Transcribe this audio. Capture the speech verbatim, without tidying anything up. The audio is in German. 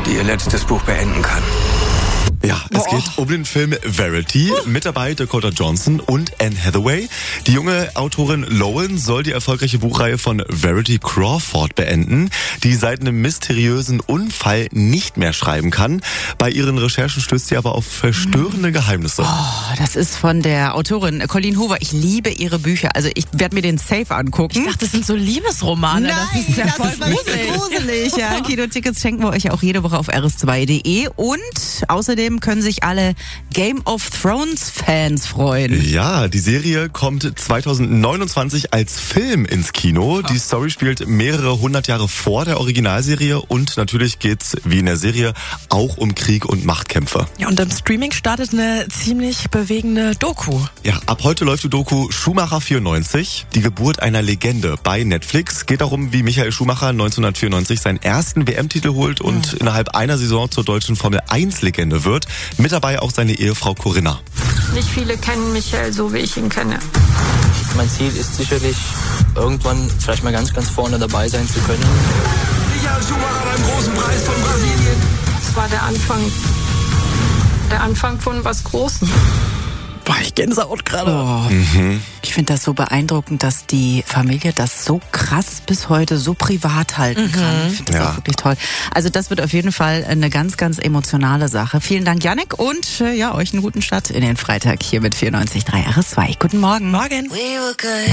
die ihr letztes Buch beenden kann. Ja, es Boah. geht um den Film Verity. Mit dabei Dakota Johnson und Anne Hathaway. Die junge Autorin Lowen soll die erfolgreiche Buchreihe von Verity Crawford beenden, die seit einem mysteriösen Unfall nicht mehr schreiben kann. Bei ihren Recherchen stößt sie aber auf verstörende Geheimnisse. Oh, das ist von der Autorin Colleen Hoover. Ich liebe ihre Bücher. Also ich werde mir den safe angucken. Ich dachte, das sind so Liebesromane. Nein, das ist ja das voll ist gruselig. gruselig. Ja, Kinotickets schenken wir euch ja auch jede Woche auf r s zwei punkt d e. Und außerdem können sich alle Game of Thrones Fans freuen. Ja, die Serie kommt zwanzig neunundzwanzig als Film ins Kino. Die Story spielt mehrere hundert Jahre vor der Originalserie und natürlich geht's wie in der Serie auch um Krieg und Machtkämpfe. Ja, und im Streaming startet eine ziemlich bewegende Doku. Ja, ab heute läuft die Doku Schumacher vierundneunzig, die Geburt einer Legende bei Netflix. Geht darum, wie Michael Schumacher neunzehnhundertvierundneunzig seinen ersten W M-Titel holt und mhm. innerhalb einer Saison zur deutschen Formel eins Legende wird. Mit dabei auch seine Ehefrau Corinna. Nicht viele kennen Michael so, wie ich ihn kenne. Mein Ziel ist sicherlich, irgendwann vielleicht mal ganz, ganz vorne dabei sein zu können. Michael Schumacher beim großen Preis von Brasilien. Das war der Anfang, der Anfang von was Großem. Boah, ich Gänsehaut gerade. Oh. Mhm. Ich finde das so beeindruckend, dass die Familie das so krass bis heute so privat halten kann. Ich finde das Ja. auch wirklich toll. Also das wird auf jeden Fall eine ganz, ganz emotionale Sache. Vielen Dank, Jannik, und äh, ja, euch einen guten Start in den Freitag hier mit vierundneunzig Komma drei R S zwei. Guten Morgen. Morgen. We were good.